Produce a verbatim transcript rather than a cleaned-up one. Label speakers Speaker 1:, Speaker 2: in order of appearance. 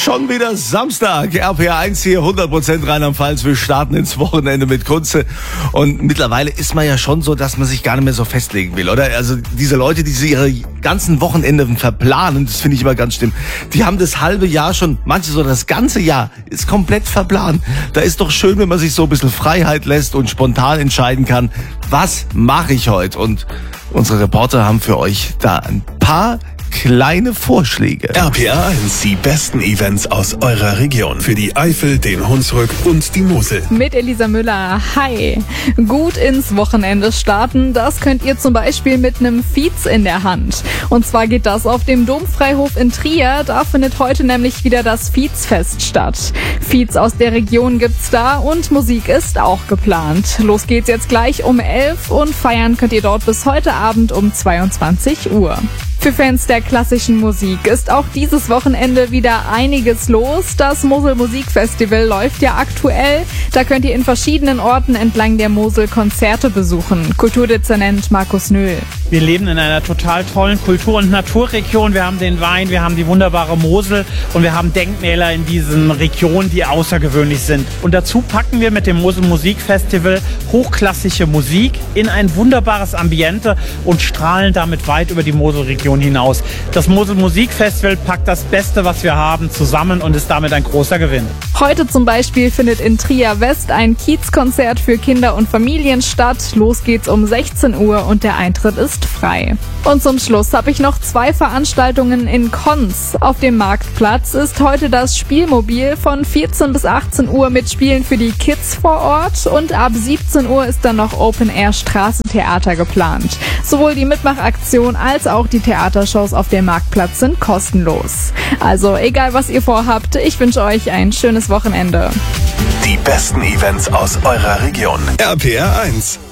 Speaker 1: Schon wieder Samstag, R P R eins hier, hundert Prozent Rheinland-Pfalz. Wir starten ins Wochenende mit Kunze. Und mittlerweile ist man ja schon so, dass man sich gar nicht mehr so festlegen will, oder? Also diese Leute, die ihre ganzen Wochenende verplanen, das finde ich immer ganz schlimm. Die haben das halbe Jahr schon, manche so das ganze Jahr, ist komplett verplant. Da ist doch schön, wenn man sich so ein bisschen Freiheit lässt und spontan entscheiden kann, was mache ich heute? Und unsere Reporter haben für euch da ein paar kleine Vorschläge.
Speaker 2: R P R eins, die besten Events aus eurer Region. Für die Eifel, den Hunsrück und die Mosel.
Speaker 3: Mit Elisa Müller. Hi. Gut ins Wochenende starten, das könnt ihr zum Beispiel mit einem Fiez in der Hand. Und zwar geht das auf dem Domfreihof in Trier. Da findet heute nämlich wieder das Fiezfest statt. Fiez aus der Region gibt's da und Musik ist auch geplant. Los geht's jetzt gleich um elf und feiern könnt ihr dort bis heute Abend um zweiundzwanzig Uhr. Für Fans der klassischen Musik ist auch dieses Wochenende wieder einiges los. Das Mosel Musikfestival läuft ja aktuell. Da könnt ihr in verschiedenen Orten entlang der Mosel Konzerte besuchen. Kulturdezernent Markus Nöhl.
Speaker 4: Wir leben in einer total tollen Kultur- und Naturregion. Wir haben den Wein, wir haben die wunderbare Mosel und wir haben Denkmäler in diesen Regionen, die außergewöhnlich sind. Und dazu packen wir mit dem Mosel Musikfestival hochklassische Musik in ein wunderbares Ambiente und strahlen damit weit über die Moselregion hinaus. Das Mosel Musikfestival packt das Beste, was wir haben, zusammen und ist damit ein großer Gewinn.
Speaker 3: Heute zum Beispiel findet in Trier West ein Kiezkonzert für Kinder und Familien statt. Los geht's um sechzehn Uhr und der Eintritt ist frei. Und zum Schluss habe ich noch zwei Veranstaltungen in Konz. Auf dem Marktplatz ist heute das Spielmobil von vierzehn bis achtzehn Uhr mit Spielen für die Kids vor Ort und ab siebzehn Uhr ist dann noch Open-Air-Straßentheater geplant. Sowohl die Mitmachaktion als auch die Theatershows auf dem Marktplatz sind kostenlos. Also egal was ihr vorhabt, ich wünsche euch ein schönes Wochenende.
Speaker 2: Die besten Events aus eurer Region. R P R eins.